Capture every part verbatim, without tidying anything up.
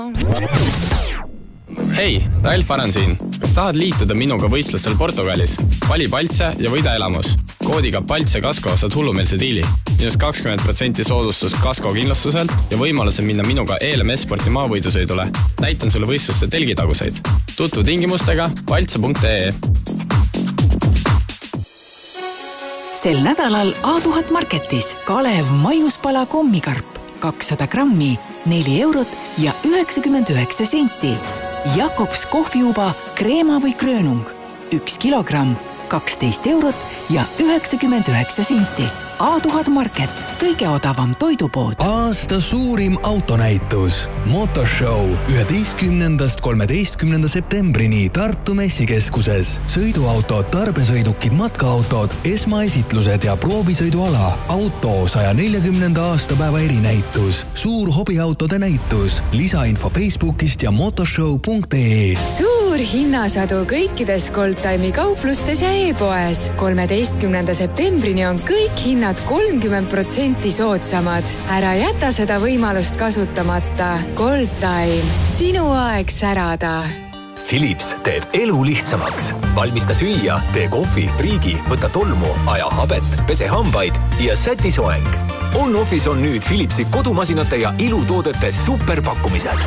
Hei, Ralf Aran siin. Kas tahad liituda minuga võistlustel Portugalis? Vali Paltse ja võida elamus. Koodiga Paltse Kasko saad hullumeelse diili. Minus kakskümmend protsenti soodustus Kasko kindlustuselt ja võimaluse minna minuga E L M S-sporti maavõidusõidule. Näitan sulle võistluste telgitaguseid. Tutvu tingimustega paltse punkt ee. Sel nädalal A tuhat Marketis Kalev maiuspala kommikarp kakssada grammi, neli eurot ja üheksakümmend üheksa senti. Jakobs kohviuba kreema või kröönung, üks kilogramm, kaksteist eurot ja üheksakümmend üheksa senti. A tuhat Market, kõige odavam toidupood. Aasta suurim autonäitus. Motoshow üheteistkümnendast kolmeteistkümnenda septembrini Tartu messikeskuses. Sõiduautod, tarbesõidukid, matkaautod, esmaesitlused ja proovisõiduala. Auto saja neljakümnenda aastapäeva erinäitus. Suur hobiautode näitus. Lisainfo Facebookist ja motoshow punkt ee. Suur hinnasadu kõikides Goldtime'i kauplustes ja e-poes. kolmeteistkümnenda septembrini on kõik hinnad kolmkümmend protsenti soodsamad. Ära jäta seda võimalust kasutamata. Goldtime. Sinu aeg särada. Philips teeb elu lihtsamaks. Valmista süüa, tee kohvi, priigi, võta tolmu, aja habet, pese hambaid ja säti soeng. On-Office on nüüd Philipsi kodumasinate ja ilutoodete superpakkumised.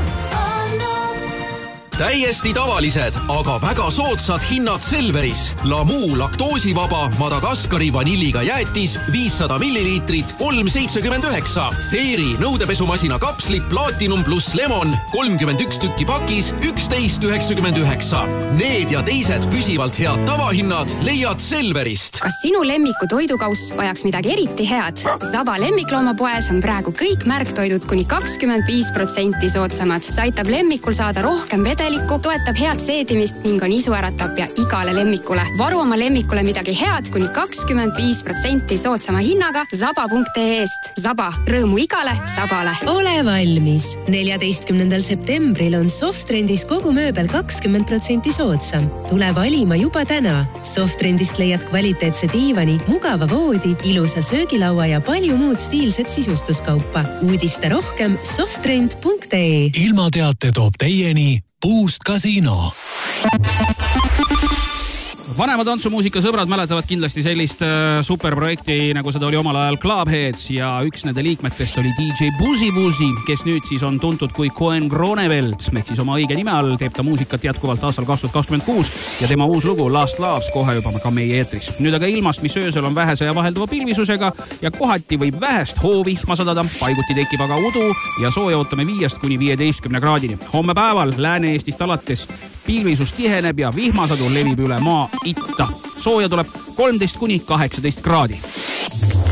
Täiesti tavalised, aga väga soodsad hinnad Selveris. Lamu laktoosivaba Madagaskari vanilliga jäätis viissada milliliitrit kolm seitsekümmend üheksa. Teeri nõudepesumasina kapslid Platinum plus Lemon kolmkümmend üks tükki pakis üksteist üheksakümmend üheksa. Need ja teised püsivalt head tavahinnad leiad Selverist. Kas sinu lemmiku toidukauss vajaks midagi eriti head? Saba lemmikloomapoes on praegu kõik märktoidud kuni kakskümmend viis protsenti soodsamad. See aitab lemmikul saada rohkem vede toetab head seedimist ning on isuäratab ja igale lemmikule. Varu oma lemmikule midagi head kuni kakskümmend viis protsenti soodsama hinnaga saba punkt ee-st. Saba, rõõmu igale sabale. Ole valmis. neljateistkümnendal septembril on Softrendis kogu mööbel kakskümmend protsenti soodsam. Tule valima juba täna. Softrendist leiad kvaliteetse diivani, mugava voodi, ilusa söögilaua ja palju muud stiilset sisustuskaupa. Uudiste rohkem softrend punkt ee. Ilmateate toob teieni Boost Casino. Vanema tantsumuusika sõbrad mäletavad kindlasti sellist äh, superprojekti, nagu seda oli omal ajal Clubheads ja üks nende liikmetest oli D J Buzi Buzi, kes nüüd siis on tuntud kui Cohen Groneveld, ehk siis oma õige nime all teeb ta muusikat jätkuvalt aastal kaks tuhat kakskümmend kuus ja tema uus lugu Last Loves kohe juba ka meie eetris. Nüüd aga ilmast, mis öösel on vähese ja vahelduva pilvisusega ja kohati võib vähest hoovihma sadada, paiguti tekib aga udu ja sooja ootame viiest kuni viieteistkümne kraadini. Homme päeval Lääne-Eestist alates pilvisus tiheneb ja vihmasadu levib üle maa itta. Sooja tuleb kolmteist kuni kaheksateist kraadi.